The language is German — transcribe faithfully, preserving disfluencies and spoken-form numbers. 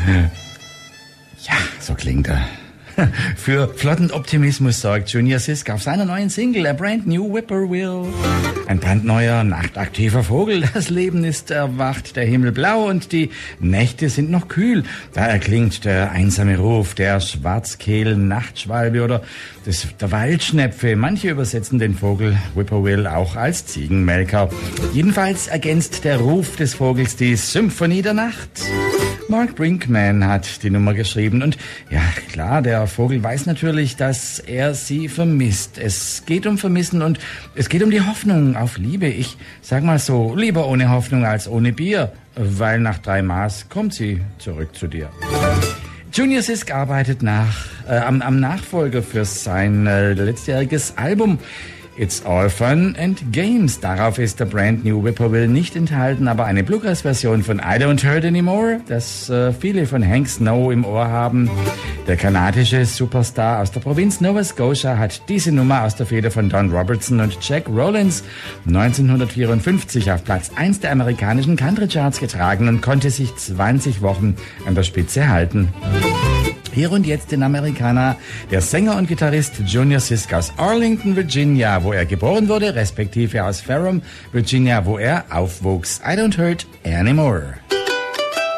Ja, so klingt er. Für flotten Optimismus sorgt Junior Sisk auf seiner neuen Single A Brand New Whippoorwill. Ein brandneuer, nachtaktiver Vogel. Das Leben ist erwacht, der Himmel blau und die Nächte sind noch kühl. Da erklingt der einsame Ruf der Schwarzkehl-Nachtschwalbe oder des, der Waldschnepfe. Manche übersetzen den Vogel Whippoorwill auch als Ziegenmelker. Jedenfalls ergänzt der Ruf des Vogels die Symphonie der Nacht. Mark Brinkman hat die Nummer geschrieben und ja, klar, der Vogel weiß natürlich, dass er sie vermisst. Es geht um Vermissen und es geht um die Hoffnung auf Liebe. Ich sag mal so, lieber ohne Hoffnung als ohne Bier, weil nach drei Maß kommt sie zurück zu dir. Junior Sisk arbeitet nach, äh, am, am Nachfolger für sein äh, letztjähriges Album It's All Fun and Games. Darauf ist der Brand New Whippoorwill nicht enthalten, aber eine Bluegrass-Version von I Don't Hurt Anymore, das äh, viele von Hank Snow im Ohr haben. Der kanadische Superstar aus der Provinz Nova Scotia hat diese Nummer aus der Feder von Don Robertson und Jack Rollins neunzehnhundertvierundfünfzig auf Platz eins der amerikanischen Country-Charts getragen und konnte sich zwanzig Wochen an der Spitze halten. Hier und jetzt den Amerikaner, der Sänger und Gitarrist Junior Sisk aus Arlington, Virginia, wo er geboren wurde, respektive aus Ferrum, Virginia, wo er aufwuchs. I Don't Hurt Anymore.